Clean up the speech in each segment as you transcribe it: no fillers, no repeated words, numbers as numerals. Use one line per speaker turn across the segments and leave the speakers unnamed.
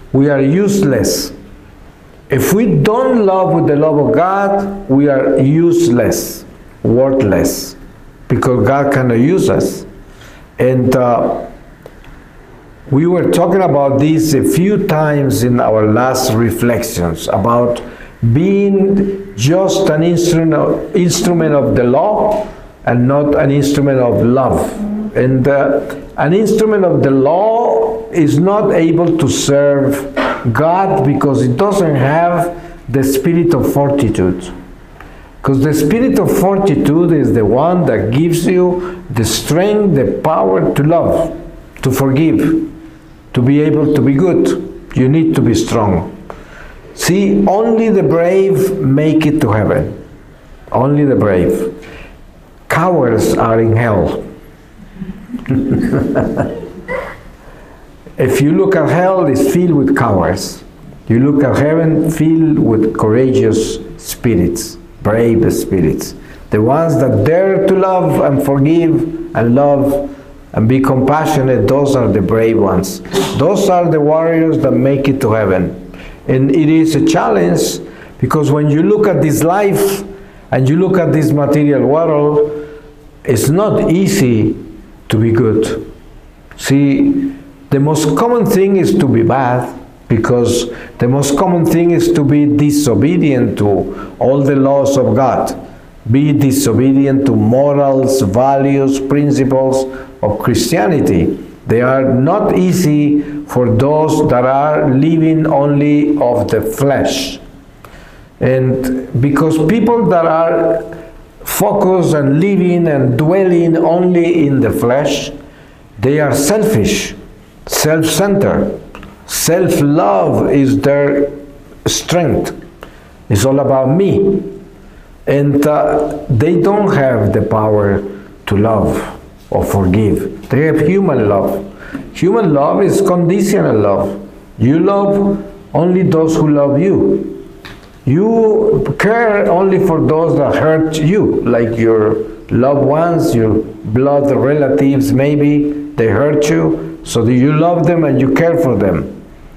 we are useless. If we don't love with the love of God, we are useless, worthless, because God cannot use us. And we were talking about this a few times in our last reflections, about being just an instrument of the law and not an instrument of love. And an instrument of the law is not able to serve God because it doesn't have the spirit of fortitude. Because the spirit of fortitude is the one that gives you the strength, the power to love, to forgive, to be able to be good. You need to be strong. See, only the brave make it to heaven. Only the brave. Cowards are in hell. If you look at hell, it's filled with cowards. You look at heaven, filled with courageous spirits, brave spirits. The ones that dare to love and forgive and love and be compassionate, those are the brave ones. Those are the warriors that make it to heaven. And it is a challenge, because when you look at this life and you look at this material world, it's not easy to be good. See, the most common thing is to be bad, because the most common thing is to be disobedient to all the laws of God. Be disobedient to morals, values, principles of Christianity. They are not easy for those that are living only of the flesh. And because people that are focused and living and dwelling only in the flesh, they are selfish, self-centered. Self-love is their strength. It's all about me. And they don't have the power to love or forgive. They have human love. Human love is conditional love. You love only those who love you. You care only for those that hurt you, like your loved ones, your blood relatives maybe, they hurt you, so that you love them and you care for them.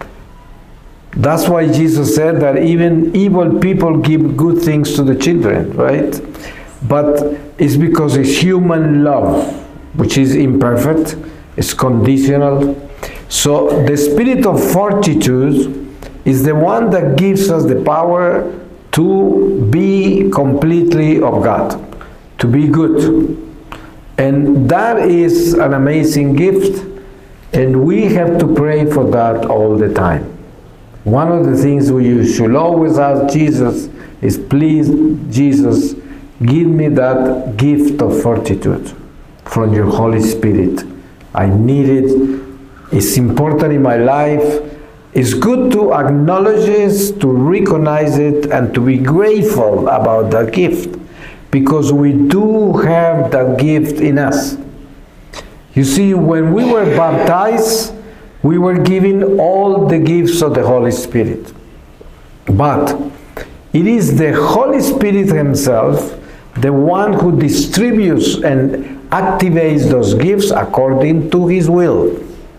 That's why Jesus said that even evil people give good things to the children, right? But it's because it's human love, which is imperfect, it's conditional. So the spirit of fortitude is the one that gives us the power to be completely of God, to be good. And that is an amazing gift, and we have to pray for that all the time. One of the things we should always ask Jesus is, please, Jesus, give me that gift of fortitude from your Holy Spirit. I need it. It's important in my life. It's good to acknowledge it, to recognize it, and to be grateful about that gift, because we do have that gift in us. You see, when we were baptized, we were given all the gifts of the Holy Spirit. But it is the Holy Spirit Himself, the one who distributes and activates those gifts according to His will.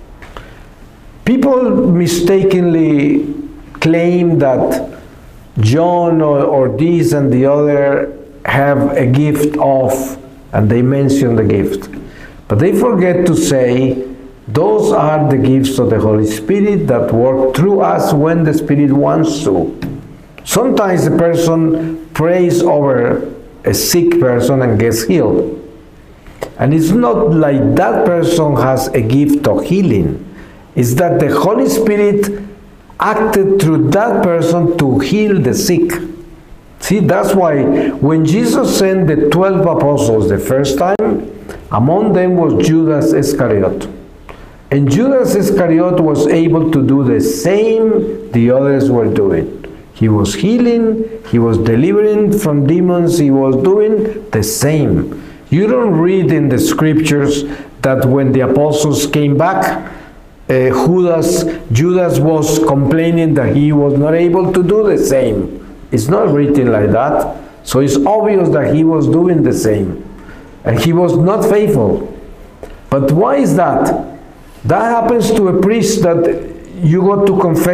People mistakenly claim that John or this and the other have a gift of, and they mention the gift. But they forget to say, those are the gifts of the Holy Spirit that work through us when the Spirit wants to. Sometimes a person prays over a sick person and gets healed. And it's not like that person has a gift of healing. It's that the Holy Spirit acted through that person to heal the sick. See, that's why when Jesus sent the 12 apostles the first time, among them was Judas Iscariot. And Judas Iscariot was able to do the same the others were doing. He was healing, he was delivering from demons, he was doing the same. You don't read in the scriptures that when the apostles came back, Judas was complaining that he was not able to do the same. It's not written like that. So it's obvious that he was doing the same. And he was not faithful. But why is that? That happens to a priest that you go to confess